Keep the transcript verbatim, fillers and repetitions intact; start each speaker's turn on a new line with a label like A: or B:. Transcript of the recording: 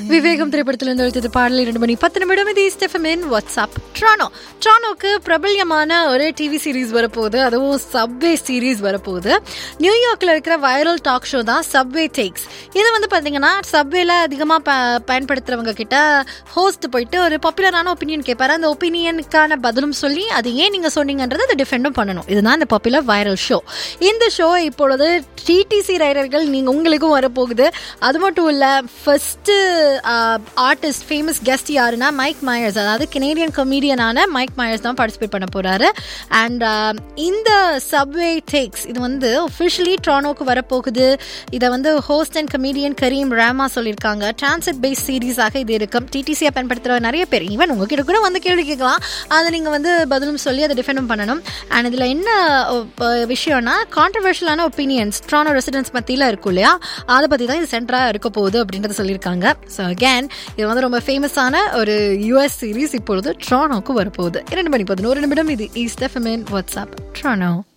A: விவேகம் திரைப்படத்திலிருந்து எடுத்தது பாடல் இரண்டு மணி பத்து நிமிடம். இது ஈஸ்ட் எஃப்எம் வாட்ஸ்அப் ட்ரானோ. ட்ரானோக்கு பிரபல்யமான ஒரு டிவி சீரீஸ் வரப்போகுது, அதுவும் சப்வே சீரீஸ் வரப்போகுது. நியூயார்க்ல இருக்கிற வைரல் டாக் ஷோ தான் சப்வே டேக்ஸ். இது வந்து பார்த்தீங்கன்னா சப்வேல அதிகமாக ப பயன்படுத்துறவங்க கிட்ட ஹோஸ்ட் போயிட்டு ஒரு பாப்புலரான ஒப்பீனியன் கேட்பாரு. அந்த ஒப்பீனியனுக்கான பதிலும் சொல்லி அது ஏன் நீங்கள் சொன்னீங்கன்றதை அதை டிஃபெண்டும் பண்ணணும். இதுதான் இந்த பாப்புலர் வைரல் ஷோ. இந்த ஷோ இப்பொழுது டிடிசி ரைடர்கள் நீங்கள் உங்களுக்கும் வரப்போகுது. அது மட்டும் இல்லை, ஃபர்ஸ்ட் ஆர்டிஸ்ட் ஃபேமஸ் கெஸ்ட் யாருன்னா மைக் மயர்ஸ், அதாவது கெனேடியன் கமெடியனான மைக் மயர்ஸ் தான் பார்ட்டிசிபேட் பண்ண போறாரு. அண்ட் இந்த சப்வே டேக்ஸ் இது வந்து ஒஃபிஷியலி ட்ரானோக்கு வரப்போகுது. இதை வந்து ஹோஸ்ட் அண்ட் கமெடியன் கரீம் ராமா சொல்லியிருக்காங்க. டிரான்சிட் பேஸ் சீரீஸாக இது இருக்கும். டிடிசியை பயன்படுத்துகிற நிறைய பேர் ஈவன் உங்ககிட்ட கூட வந்து கேள்வி கேட்கலாம், அதை நீங்கள் வந்து பதிலும் சொல்லி அதை டிஃபெண்டும் பண்ணணும். அண்ட் இதில் என்ன விஷயம்னா, கான்ட்ரவர்ஷியலான ஒப்பீனியன்ஸ் ட்ரானோ ரெசிடென்ட்ஸ் மத்தியில் இருக்கும் இல்லையா, அதை பற்றி தான் இது சென்டராக இருக்க போகுது அப்படின்றத சொல்லியிருக்காங்க. ஸோ அகேன் இது வந்து ரொம்ப ஃபேமஸான ஒரு யூஎஸ் சீரீஸ் இப்பொழுது ட்ரானோக்கு வரப்போகுது. இரண்டு மணி பதினோரு நிமிடம். இது ஈஸ்ட் எஃப்எம் வாட்ஸ்அப் ட்ரானோ.